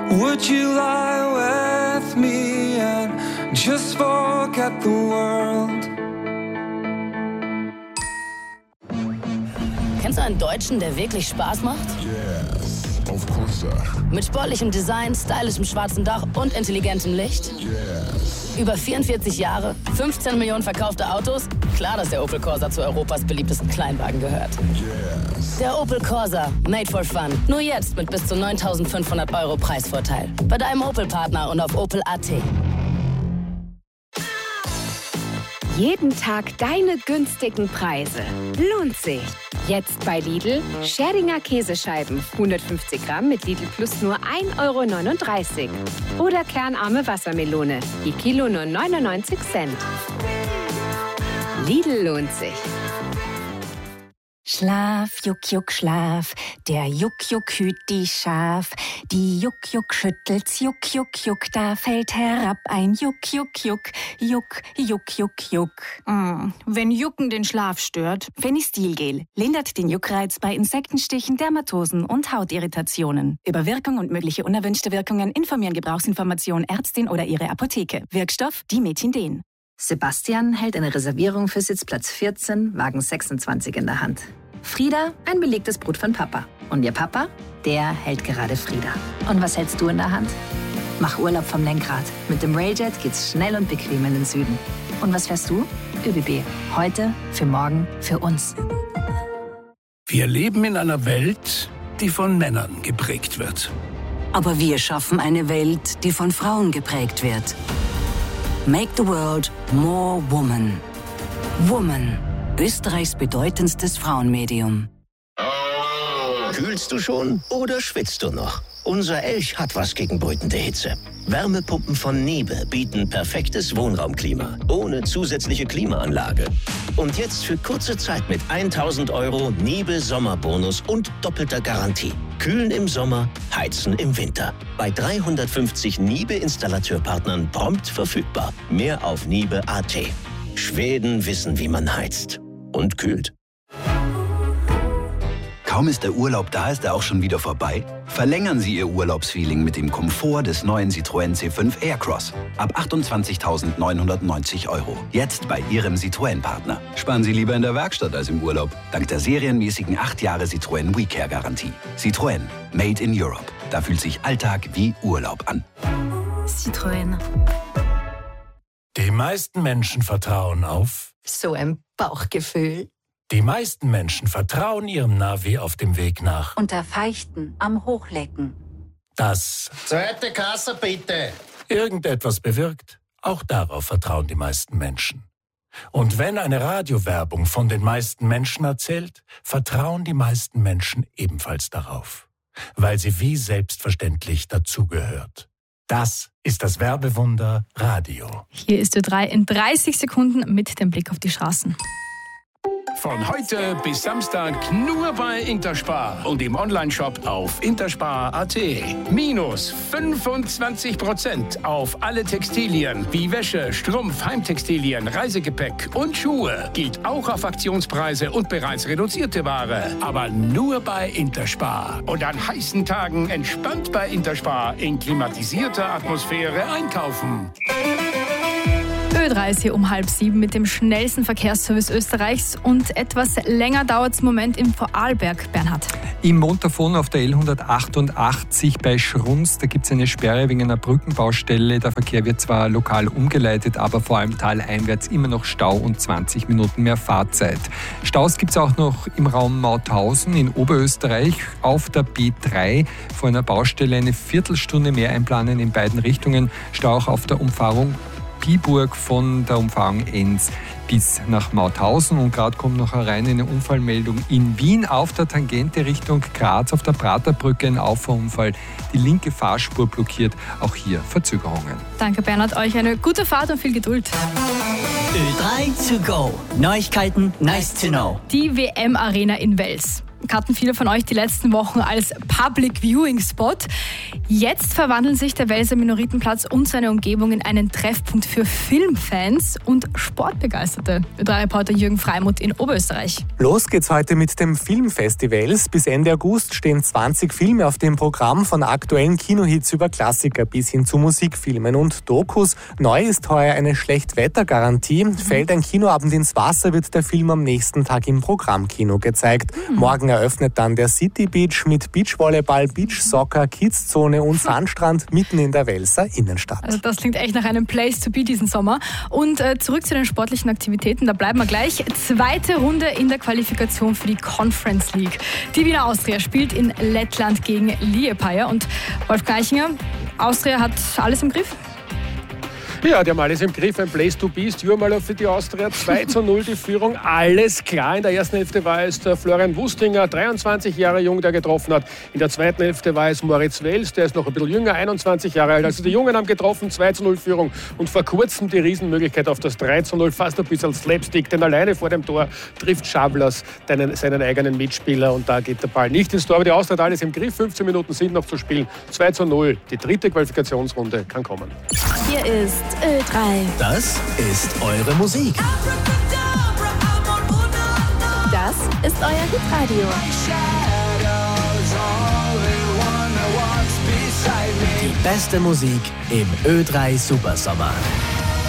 Would you lie with me and just forget the world? Kennst du einen Deutschen, der wirklich Spaß macht? Yes, of course. Mit sportlichem Design, stylischem schwarzen Dach und intelligentem Licht? Yes. Über 44 Jahre, 15 Millionen verkaufte Autos? Klar, dass der Opel Corsa zu Europas beliebtesten Kleinwagen gehört. Yes. Der Opel Corsa, made for fun. Nur jetzt mit bis zu 9.500 € Preisvorteil. Bei deinem Opel-Partner und auf Opel.at. Jeden Tag deine günstigen Preise. Lohnt sich. Jetzt bei Lidl Schäringer Käsescheiben 150 Gramm mit Lidl Plus nur 1,39 €. Oder kernarme Wassermelone, die Kilo nur 99 Cent. Lidl lohnt sich. Schlaf, Juck, Juck, Schlaf, der Juck, Juck hüt die Schaf. Die Juck, Juck schüttelt's, Juck, Juck, Juck, da fällt herab ein Juck, Juck, Juck, Juck, Juck, Juck, Juck. Wenn Jucken den Schlaf stört. Fenistilgel lindert den Juckreiz bei Insektenstichen, Dermatosen und Hautirritationen. Über Wirkung und mögliche unerwünschte Wirkungen informieren Gebrauchsinformation Ärztin oder ihre Apotheke. Wirkstoff Dimethinden. Sebastian hält eine Reservierung für Sitzplatz 14, Wagen 26 in der Hand. Frieda, ein belegtes Brot von Papa. Und ihr Papa, der hält gerade Frieda. Und was hältst du in der Hand? Mach Urlaub vom Lenkrad. Mit dem Railjet geht's schnell und bequem in den Süden. Und was fährst du? ÖBB. Heute, für morgen, für uns. Wir leben in einer Welt, die von Männern geprägt wird. Aber wir schaffen eine Welt, die von Frauen geprägt wird. Make the world more woman. Woman, Österreichs bedeutendstes Frauenmedium. Kühlst du schon oder schwitzt du noch? Unser Elch hat was gegen brütende Hitze. Wärmepumpen von Niebe bieten perfektes Wohnraumklima, ohne zusätzliche Klimaanlage. Und jetzt für kurze Zeit mit 1.000 € Niebe Sommerbonus und doppelter Garantie. Kühlen im Sommer, heizen im Winter. Bei 350 Niebe-Installateurpartnern prompt verfügbar. Mehr auf niebe.at. Schweden wissen, wie man heizt. Und kühlt. Kaum ist der Urlaub da, ist er auch schon wieder vorbei? Verlängern Sie Ihr Urlaubsfeeling mit dem Komfort des neuen Citroën C5 Aircross. Ab 28.990 €. Jetzt bei Ihrem Citroën-Partner. Sparen Sie lieber in der Werkstatt als im Urlaub. Dank der serienmäßigen 8 Jahre Citroën WeCare-Garantie. Citroën. Made in Europe. Da fühlt sich Alltag wie Urlaub an. Citroën. Die meisten Menschen vertrauen auf... So ein Bauchgefühl. Die meisten Menschen vertrauen ihrem Navi auf dem Weg nach. Unter Feichten am Hochlecken. Das zweite Kasse bitte. Irgendetwas bewirkt, auch darauf vertrauen die meisten Menschen. Und wenn eine Radiowerbung von den meisten Menschen erzählt, vertrauen die meisten Menschen ebenfalls darauf. Weil sie wie selbstverständlich dazugehört. Das ist das Werbewunder Radio. Hier ist Ö3 in 30 Sekunden mit dem Blick auf die Straßen. Von heute bis Samstag nur bei Interspar und im Onlineshop auf interspar.at. Minus 25% auf alle Textilien wie Wäsche, Strumpf, Heimtextilien, Reisegepäck und Schuhe. Gilt auch auf Aktionspreise und bereits reduzierte Ware. Aber nur bei Interspar. Und an heißen Tagen entspannt bei Interspar in klimatisierter Atmosphäre einkaufen. Ö3 ist hier um 6:30 mit dem schnellsten Verkehrsservice Österreichs und etwas länger dauert es im Moment im Vorarlberg, Bernhard. Im Montafon auf der L188 bei Schruns, da gibt es eine Sperre wegen einer Brückenbaustelle. Der Verkehr wird zwar lokal umgeleitet, aber vor allem taleinwärts immer noch Stau und 20 Minuten mehr Fahrzeit. Staus gibt es auch noch im Raum Mauthausen in Oberösterreich auf der B3 vor einer Baustelle eine Viertelstunde mehr einplanen in beiden Richtungen. Stau auch auf der Umfahrung Piburg von der Umfahrung Enns bis nach Mauthausen. Und gerade kommt noch herein eine Unfallmeldung in Wien auf der Tangente Richtung Graz auf der Praterbrücke, ein Auffahrunfall. Die linke Fahrspur blockiert, auch hier Verzögerungen. Danke Bernhard, euch eine gute Fahrt und viel Geduld. Ö3 to go. Neuigkeiten, nice to know. Die WM-Arena in Wels. kannten viele von euch die letzten Wochen als Public Viewing Spot. Jetzt verwandeln sich der Welser Minoritenplatz und seine Umgebung in einen Treffpunkt für Filmfans und Sportbegeisterte. Ö3-Reporter Jürgen Freimuth in Oberösterreich. Los geht's heute mit dem Filmfestivals. Bis Ende August stehen 20 Filme auf dem Programm, von aktuellen Kinohits über Klassiker bis hin zu Musikfilmen und Dokus. Neu ist heuer eine Schlechtwettergarantie. Fällt ein Kinoabend ins Wasser, wird der Film am nächsten Tag im Programmkino gezeigt. Morgen eröffnet dann der City Beach mit Beachvolleyball, Beachsoccer, Kidszone und Sandstrand mitten in der Welser Innenstadt. Also das klingt echt nach einem Place to be diesen Sommer. Und zurück zu den sportlichen Aktivitäten, da bleiben wir gleich. Zweite Runde in der Qualifikation für die Conference League. Die Wiener Austria spielt in Lettland gegen Liepāja. Und Wolf Gleichinger, Austria hat alles im Griff? Ja, die haben alles im Griff. Ein Place to be ist Jurmalow für die Austria. 2:0 die Führung. Alles klar. In der ersten Hälfte war es der Florian Wustinger, 23 Jahre jung, der getroffen hat. In der zweiten Hälfte war es Moritz Wels, der ist noch ein bisschen jünger, 21 Jahre alt. Also die Jungen haben getroffen, 2:0 Führung. Und vor kurzem die Riesenmöglichkeit auf das 3:0, fast ein bisschen Slapstick. Denn alleine vor dem Tor trifft Schablas seinen eigenen Mitspieler und da geht der Ball nicht ins Tor. Aber die Austria hat alles im Griff. 15 Minuten sind noch zu spielen. 2:0. Die dritte Qualifikationsrunde kann kommen. Hier ist Ö3. Das ist eure Musik. Das ist euer Hitradio. Die beste Musik im Ö3 Supersommer.